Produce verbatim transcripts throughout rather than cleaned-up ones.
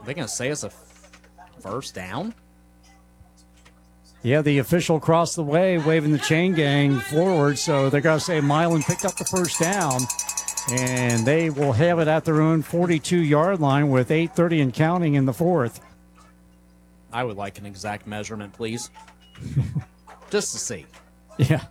they going to say it's a first down? Yeah, the official crossed the way, waving the chain gang forward, so they're going to say Milan picked up the first down, and they will have it at their own forty-two-yard line with eight thirty and counting in the fourth. I would like an exact measurement, please. Just to see. Yeah.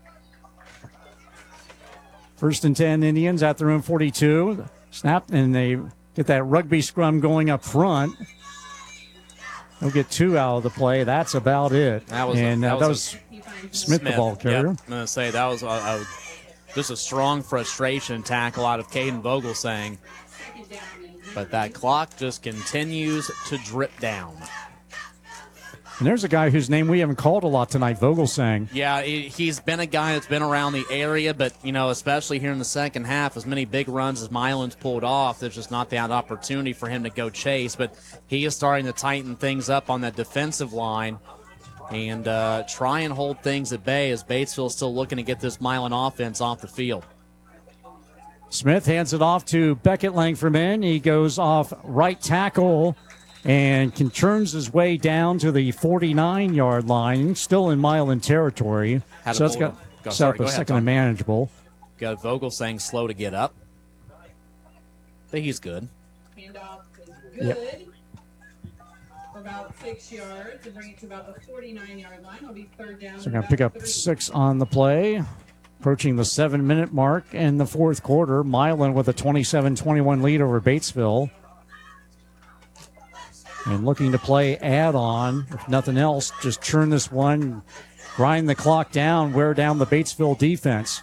First and ten, Indians at their own forty-two. Snap, and they get that rugby scrum going up front. They'll get two out of the play. That's about it. That was and a, uh, that was, that was a, Smith, the ball carrier. Yep. I'm going to say that was a, a, just a strong frustration tackle out of Caden Vogelsang. But that clock just continues to drip down. And there's a guy whose name we haven't called a lot tonight, Vogelsang. Yeah, he's been a guy that's been around the area, but, you know, especially here in the second half, as many big runs as Milan's pulled off, there's just not that opportunity for him to go chase. But he is starting to tighten things up on that defensive line and uh, try and hold things at bay as Batesville is still looking to get this Milan offense off the field. Smith hands it off to Beckett Langford. He goes off right tackle and can turns his way down to the forty-nine-yard line, still in Milan territory. Had so that's got go, set sorry, up a go ahead, second Tom. and manageable. Got Vogelsang slow to get up. But he's good. Handoff is good. Yep. For about six yards to bring it to about the forty-nine-yard line. It'll be third down. So they're going to pick up six on the play. Approaching the seven-minute mark in the fourth quarter. Milan with a twenty-seven twenty-one lead over Batesville. And looking to play add-on, if nothing else, just churn this one, grind the clock down, wear down the Batesville defense.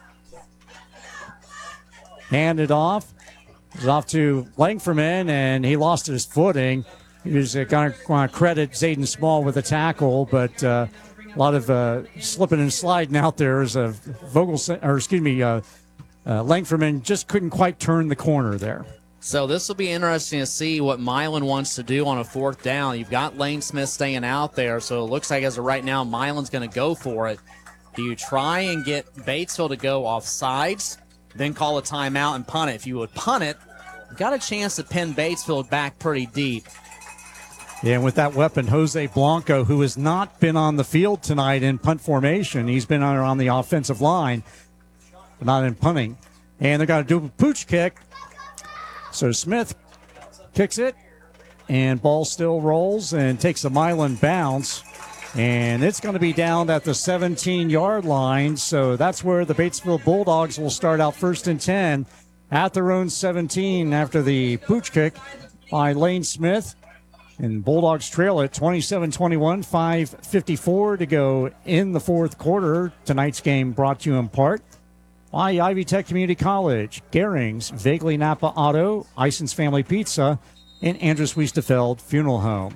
Hand it off. It's off to Langford, and he lost his footing. He was uh, going to credit Zayden Small with a tackle, but uh, a lot of uh, slipping and sliding out there as a Vogel, or excuse me, uh, uh, Langford just couldn't quite turn the corner there. So this will be interesting to see what Milan wants to do on a fourth down. You've got Lane Smith staying out there, so it looks like as of right now, Milan's going to go for it. Do you try and get Batesville to go off sides, then call a timeout and punt it? If you would punt it, you've got a chance to pin Batesville back pretty deep. Yeah, and with that weapon, Jose Blanco, who has not been on the field tonight in punt formation. He's been on, on the offensive line, but not in punting. And they're going to do a pooch kick. So Smith kicks it, and ball still rolls and takes a Milan bounce. And it's going to be down at the seventeen-yard line. So that's where the Batesville Bulldogs will start out first and ten at their own seventeen after the pooch kick by Lane Smith. And Bulldogs trail it twenty-seven twenty-one, five fifty-four to go in the fourth quarter. Tonight's game brought to you in part by Ivy Tech Community College, Garings, Vaguely Napa Auto, Ison's Family Pizza, and Andrus Wiestefeld Funeral Home.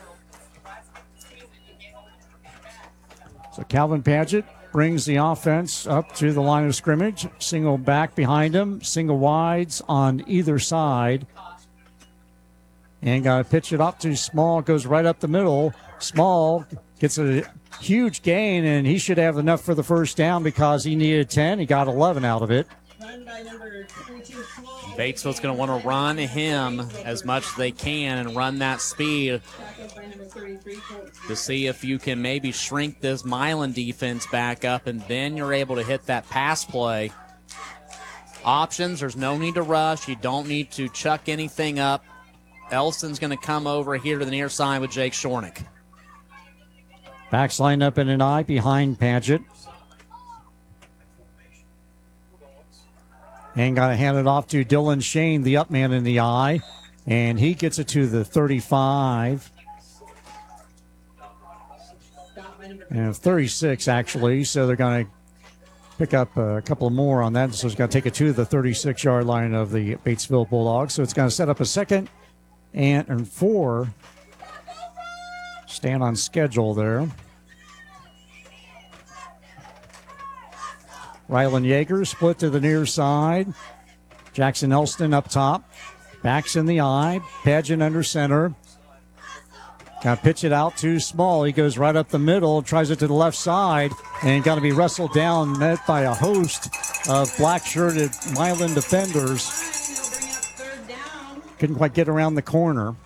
So Calvin Paget brings the offense up to the line of scrimmage. Single back behind him, single wides on either side. And got to pitch it up to Small, goes right up the middle. Small gets a huge gain, and he should have enough for the first down because he needed ten. He got eleven out of it. Batesville's going to want to run him as much as they can and run that speed to see if you can maybe shrink this Milan defense back up, and then you're able to hit that pass play. Options, there's no need to rush. You don't need to chuck anything up. Elston's going to come over here to the near side with Jake Shornick. Backs lined up in an eye behind Paget. And got to hand it off to Dylan Shane, the up man in the eye. And he gets it to the thirty-five. And thirty-six, actually. So they're going to pick up a couple more on that. So it's going to take it to the thirty-six-yard line of the Batesville Bulldogs. So it's going to set up a second and, and four. Stand on schedule there. Rylan Yeager split to the near side. Jackson Elston up top. Backs in the eye. Paget under center. Got to pitch it out too small. He goes right up the middle, tries it to the left side, and got to be wrestled down, met by a host of black-shirted Milan defenders. Couldn't quite get around the corner.